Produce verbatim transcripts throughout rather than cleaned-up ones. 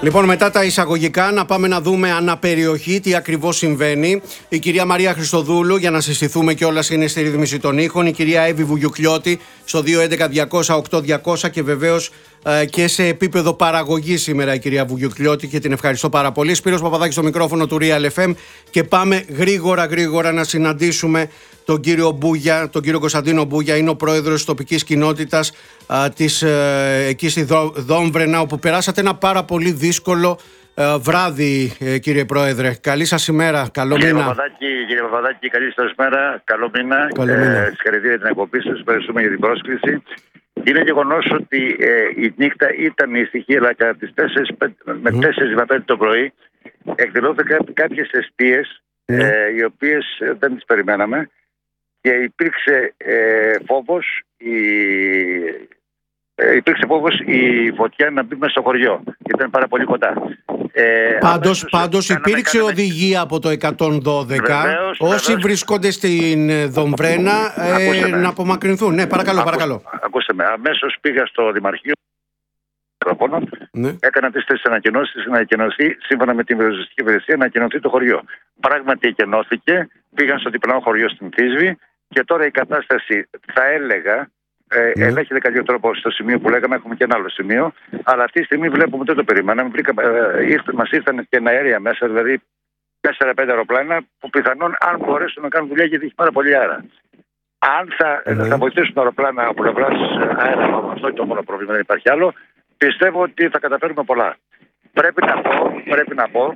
Λοιπόν, μετά τα εισαγωγικά, να πάμε να δούμε αναπεριοχή τι ακριβώς συμβαίνει. Η κυρία Μαρία Χριστοδούλου, για να συστηθούμε κιόλας, είναι στη ρύθμιση των ήχων. Η κυρία Εύη Βουγιουκλιώτη στο δύο έντεκα διακόσια οκτώ διακόσια και βεβαίως ε, και σε επίπεδο παραγωγής σήμερα η κυρία Βουγιουκλιώτη και την ευχαριστώ πάρα πολύ. Σπύρος Παπαδάκης στο μικρόφωνο του Real εφ εμ και πάμε γρήγορα γρήγορα να συναντήσουμε τον κύριο Μπούγια, τον κύριο Κωνσταντίνο Μπούγια. Είναι ο πρόεδρος της τοπικής κοινότητας α, της, ε, εκεί στη Δόμβρενα, όπου περάσατε ένα πάρα πολύ δύσκολο ε, βράδυ, ε, κύριε Πρόεδρε. Καλή σας ημέρα, καλό κύριε μήνα. Παπαδάκη, κύριε Παπαδάκη, καλή σας ημέρα, καλό μήνα. Καλό μήνα. Ε, συγχαρητήρια την εκπομπή σας, ευχαριστούμε για την πρόσκληση. Είναι γεγονός ότι ε, η νύχτα ήταν ησυχή, αλλά κατά τις τέσσερις με τέσσερις με πέντε το πρωί εκδηλώθηκαν κάποιες εστίες mm. ε, οι οποίες δεν τις περιμέναμε και υπήρξε ε, φόβος η, ε, υπήρξε φόβος η φωτιά να μπει μέσα στο χωριό. Ήταν πάρα πολύ κοντά. Ε, πάντως πάντως κάναμε, υπήρξε κάναμε... οδηγία από το εκατόν δώδεκα. Βεβαίως, όσοι βεβαίως. βρίσκονται στην Δομβρένα ε, να απομακρυνθούν. Ναι, παρακαλώ, Ακού, παρακαλώ. Ακούστε με. Αμέσως πήγα στο Δημαρχείο. Ναι. Έκανα τις τέσσερις ανακοινώσεις να ανακοινωθεί σύμφωνα με την περιοριστική υπηρεσία να ανακοινωθεί το χωριό. Πράγματι εκενώθηκε, πήγαν στο διπλανό χωριό στην Θήσβη και τώρα η κατάσταση, θα έλεγα, ε, ναι. ελέγχεται κάποιο τρόπο στο σημείο που λέγαμε. Έχουμε και ένα άλλο σημείο, αλλά αυτή τη στιγμή βλέπουμε ότι δεν το περιμέναμε. Ε, μας ήρθαν και αέρια μέσα, δηλαδή τέσσερα πέντε αεροπλάνα που πιθανόν αν μπορέσουν να κάνουν δουλειά, γιατί έχει πάρα πολύ αέρα. Αν θα, ναι. θα βοηθήσουν τα αεροπλάνα από πλευράς αέρα, αυτό είναι το μόνο πρόβλημα, δεν υπάρχει άλλο. Πιστεύω ότι θα καταφέρουμε πολλά. Πρέπει να πω, πρέπει να πω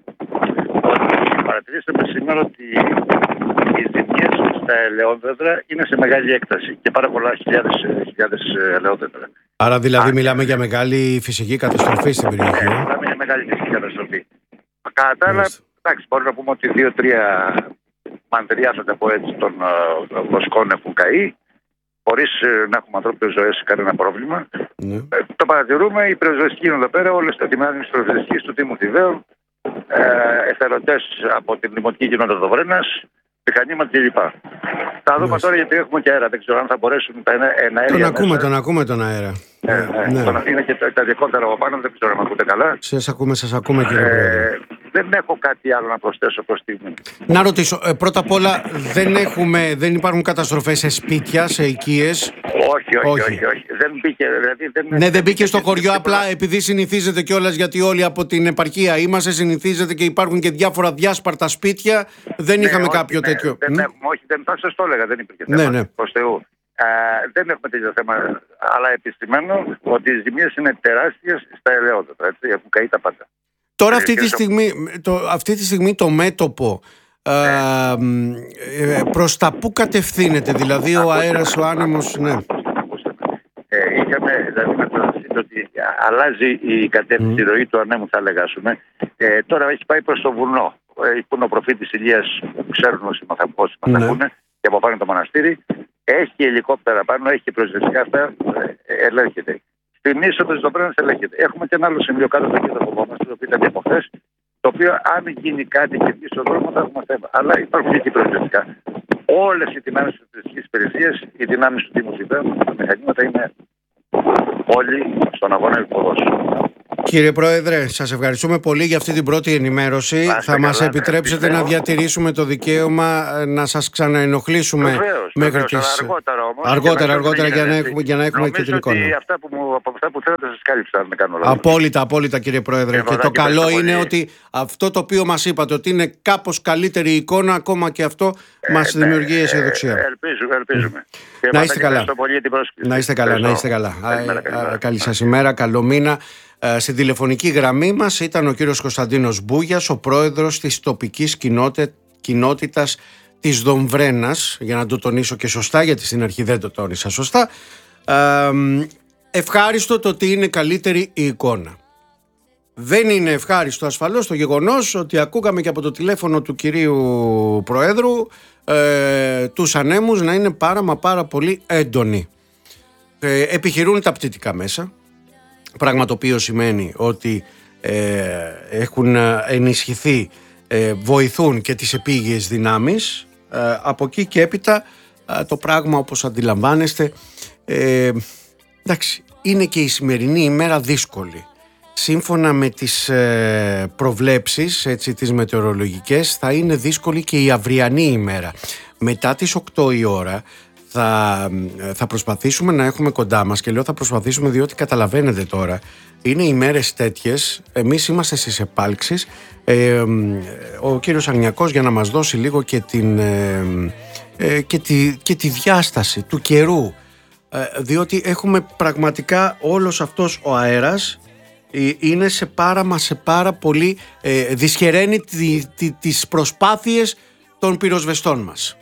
ότι παρατηρήσαμε σήμερα ότι οι ζημιές στα ελαιόδεντρα είναι σε μεγάλη έκταση και πάρα πολλά χιλιάδες, χιλιάδες ελαιόδεντρα. Άρα δηλαδή Αν... μιλάμε για μεγάλη φυσική καταστροφή στην περιοχή. Ε, μιλάμε για μεγάλη φυσική καταστροφή. Κατά τα άλλα, εντάξει, μπορούμε να πούμε ότι δύο-τρία μανδριά, θα τα πω έτσι, των uh, βοσκών έχουν καεί, χωρίς να έχουμε ανθρώπινες ζωές κανένα πρόβλημα. Ναι. Ε, το παρατηρούμε, οι πυροσβεστικοί είναι εδώ πέρα, όλες τα δυνάμεις πυροσβεστικής του Δήμου Θηβαίων, ε, εθελοντές από την Δημοτική Κοινότητα Δομβρένας, μηχανήματα κλπ. Θα δούμε τώρα, γιατί έχουμε και αέρα. Δεν ξέρω αν θα μπορέσουν τα εναέρια. Τον ακούμε, τον ακούμε τον αέρα. Ε, ναι, ναι. Τον, είναι και τα, τα διακόπτερα από πάνω, δεν ξέρω αν ακούτε καλά. Σας ακούμε, σας ακούμε, κύριε Πρόεδρε. Ε, δεν έχω κάτι άλλο να προσθέσω προς στιγμή. Να ρωτήσω, ε, πρώτα απ' όλα, δεν, έχουμε, δεν υπάρχουν καταστροφές σε σπίτια, σε οικίες? Όχι, όχι, όχι. όχι, όχι. Δεν μπήκε, δηλαδή, δεν, ναι, δεν μπήκε στο χωριό, απλά επειδή συνηθίζεται κιόλας, γιατί όλοι από την επαρχία είμαστε, συνηθίζεται και υπάρχουν και διάφορα διάσπαρτα σπίτια. Δεν ναι, είχαμε όχι, κάποιο ναι, τέτοιο. Δεν έχουμε, όχι, δεν θα σας το έλεγα, δεν υπήρχε θέμα. Ναι, ναι. Προς Θεού. Ε, δεν έχουμε τέτοιο θέμα, αλλά επιστημαίνω ότι οι ζημίες είναι τεράστιες στα ελαιόδεντρα. Έτσι, έχουν καεί τα πάντα. Τώρα αυτή τη, στιγμή, το, αυτή τη στιγμή το μέτωπο ε, ε, προς τα πού κατευθύνεται, δηλαδή ο αέρας, ο άνεμος? Ναι. Ε, είχαμε, δηλαδή με το ότι αλλάζει η κατεύθυνση, η mm. ροή του ανέμου, θα λέγασουμε. Ε, τώρα έχει πάει προς το βουνό. Ε, που είναι ο προφήτης Ηλίας, που ξέρουν όσοι μας ακούνε, και από πάνω το μοναστήρι. Έχει ελικόπτερα πάνω, έχει και πυροσβεστικά, αυτά ε, ελέγχεται. Στην είσοδο της Δομβρένας ελέγχεται. Έχουμε και ένα άλλο σημείο κάτω από το φοβόμαστε, το οποίο ήταν και από χθες, το οποίο αν γίνει κάτι και βγει στον δρόμο θα έχουμε θέμα. Αλλά υπάρχουν και πυροσβεστικά. Όλες οι δυνάμεις της πυροσβεστικής υπηρεσίας, οι δυνάμεις του Δήμου Θηβαίων, τα μηχανήματα είναι όλοι στον αγώνα υποδός. Κύριε Πρόεδρε, σας ευχαριστούμε πολύ για αυτή την πρώτη ενημέρωση. Άστε θα μας επιτρέψετε ναι, να διατηρήσουμε το δικαίωμα να σας ξαναενοχλήσουμε βεβαίως, μέχρι βεβαίως, τις... αργότερα όμως. Αργότερα, αργότερα για να έχουμε, για να έχουμε και την εικόνα. Ότι αυτά που μου, από αυτά που θέλετε σας κάλυψα, να κάνω λάθος. Απόλυτα, απόλυτα κύριε Πρόεδρε. Και, και το καλό είναι πολύ. Ότι αυτό το οποίο μας είπατε, ότι είναι κάπως καλύτερη η εικόνα, ακόμα και αυτό ε, μας ναι, δημιουργεί αισιοδοξία. Ε, ελπίζουμε, ελπίζουμε. Mm. Να είστε καλά. Να είστε καλά, να είστε καλά. Καλή σας ημέρα, καλό μήνα. Στην τηλεφωνική γραμμή μας ήταν ο κύριος Κωνσταντίνος Μπούγιας, ο πρόεδρος της τοπικής κοινότητας της Δομβρένας, για να το τονίσω και σωστά, γιατί στην αρχή δεν το τόνισα σωστά. Ε, ευχάριστο το ότι είναι καλύτερη η εικόνα. Δεν είναι ευχάριστο ασφαλώς το γεγονός ότι ακούγαμε και από το τηλέφωνο του κυρίου Προέδρου ε, τους ανέμους να είναι πάρα μα πάρα πολύ έντονοι. Ε, επιχειρούν τα πτυτικά μέσα, πράγμα το οποίο σημαίνει ότι ε, έχουν ενισχυθεί, ε, βοηθούν και τις επίγειες δυνάμεις. Ε, από εκεί και έπειτα ε, το πράγμα, όπως αντιλαμβάνεστε, ε, εντάξει, είναι και η σημερινή ημέρα δύσκολη. σύμφωνα με τις ε, προβλέψεις, έτσι, τις μετεωρολογικές, θα είναι δύσκολη και η αυριανή ημέρα. Μετά τις οκτώ η ώρα θα, θα προσπαθήσουμε να έχουμε κοντά μας, και λέω θα προσπαθήσουμε διότι καταλαβαίνετε τώρα, είναι ημέρες τέτοιες, εμείς είμαστε στις επάλξεις. ε, ο κύριος Αγνιακός, για να μας δώσει λίγο και, την, ε, ε, και, τη, και τη διάσταση του καιρού, ε, διότι έχουμε πραγματικά όλος αυτός ο αέρας είναι σε πάρα μα σε πάρα πολύ ε, δυσχεραίνει τη, τη, τις προσπάθειες των πυροσβεστών μας.